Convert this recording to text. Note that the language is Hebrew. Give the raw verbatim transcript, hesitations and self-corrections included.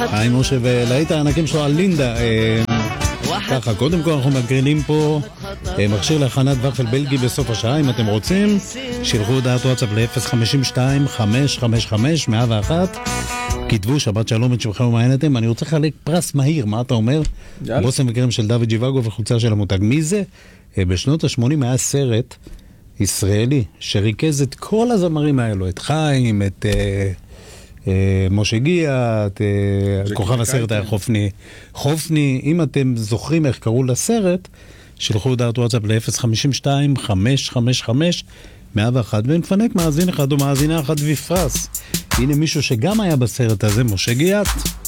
היי משה ולהיט הענקים שלו על לינדה. ככה, קודם כל אנחנו מקרינים פה מכשיר להכנת ופל בלגי בסוף השעה. אם אתם רוצים, שילחו הודעת וואטסאפ ל-אפס חמש שתיים חמש חמש חמש מאה ואחת. כתבו שבת שלום את שמכם ומעייניתם. אני רוצה לחלק פרס מהיר, מה אתה אומר? בושם וקרם של דוד ג'יוואגו וחולצה של המותג. מי זה? בשנות ה-שמונים היה סרט ישראלי שריכז את כל הזמרים האלו, את חיים, את אה, אה, משה גיע, את אה, כוכב הסרט היה חופני. חופני, אם אתם זוכרים איך קראו לסרט, שלחו הודעת וואטסאפ ל-אפס חמש שתיים חמש חמש חמש מאה ואחת ונפנק מאזין אחד או מאזינה אחת ופרס. הנה מישהו שגם היה בסרט הזה, משה גיאת.